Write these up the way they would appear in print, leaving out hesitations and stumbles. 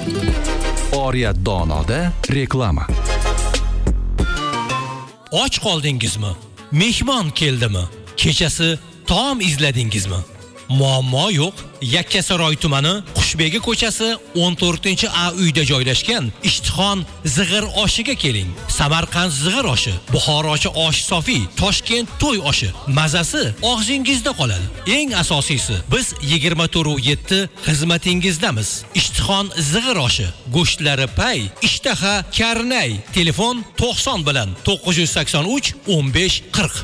Oriyat donoda reklama. Och qoldingizmi? Mehmon keldimi? Kechasi taom izladingizmi? Muammo yo'q. Yakkasaroy tumani Qushbegi ko'chasi 14-A uyda joylashgan Ishtixon zig'ir oshiga keling. Samarqand zig'ir oshi, Buxorochi osh sofi, Toshkent to'y oshi. Mazasi og'zingizda qoladi. Eng asosiysi, biz 24/7 xizmatingizdamiz. Ishtixon zig'ir oshi, go'shtlari pay, ishtaha karnay. Telefon 90 bilan 983 15 40.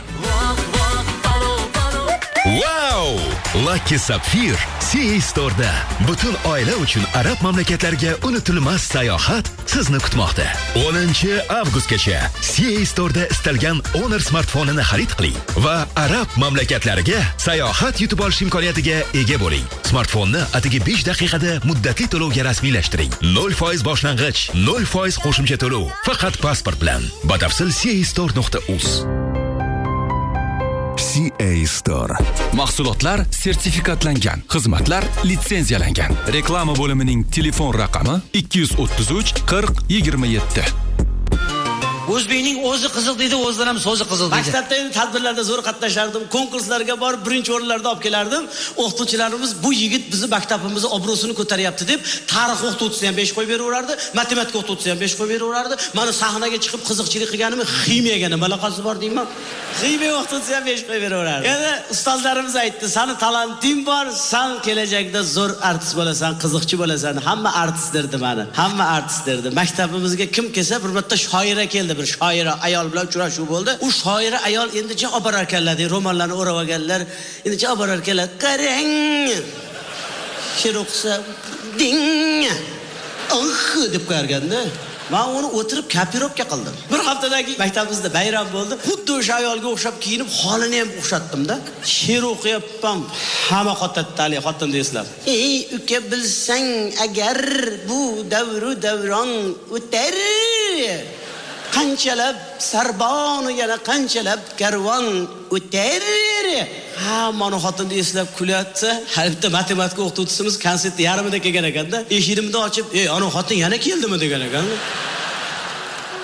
Wow! Lucky Sapphire CA Store'da butun oila uchun arab mamlakatlariga unutilmas sayohat sizni kutmoqda. 10-avgustgacha CA Store'da istalgan Honor smartfonini xarid qiling va arab mamlakatlariga sayohat yutib olish imkoniyatiga ega bo'ling. Smartfonni atigi 5 daqiqada muddatli to'lovga rasmiylashtiring. 0% boshlang'ich, 0% qo'shimcha to'lov, faqat pasport bilan. Batafsil castore.uz. CA Store. Mahsulotlar sertifikatlangan, xizmatlar litsenziyalangan. Reklama bo'limining telefon raqami 233 40 27. O'zbekning o'zi qiziq deydi, o'zidan ham so'zi qiziq deydi. Maktabda tadbirlarda zo'r qatnashardim, konkurslarga borib birinchi o'rinlarda olib kelardim. O'qituvchilarimiz bu yigit bizni maktabimizni obro'sini ko'taryapti deb, tarix o'qituvchisi ham 5 qo'yib beraverardi, matematika o'qituvchisi ham 5 qo'yib beraverardi. Mana sahnaga chiqib qiziqchilik qilganimni ximiyaga nima aloqasi bor deyman. Ximiya o'qituvchisi ham 5 qo'yib beraverardi. Endi ustozlarimiz aytdi, "Seni talenting bor, sen kelajakda zo'r artist bo'lasan, qiziqchi bo'lasan." Hamma artist derdi meni. Hamma artist derdi. Maktabimizga kim kelsa, bir marta shoira keldi. Bir shoira ayol bilan uchrashuv bo'ldi. U shoira ayol endi javob berarkanlar, ro'mollarni o'rab olganlar. Endi javob berarkanlar. Qarang. She'r o'qisa, ding. Deb qo'yarganda. Men uni o'tirib kopirovka qildim. Bir haftadagi maktabimizda bayram bo'ldi. Xuddi o'sha ayolga o'xshab kiyinib, holini ham o'xshatdim-da. She'r o'qiyapman. Hamma qotatali xotinni eslab. Ey uka bilsang agar bu davru davron o'tar. Qanchalab sarbon yana qanchalab karvon o'tar. Ha, mana xotinni eslab kulyapti. Halbuki matematika o'qituvchimiz konsertni yarmida kelgan ekanda, eshigimni ochib, "Ey, ana xotin yana keldimi?" degan ekan.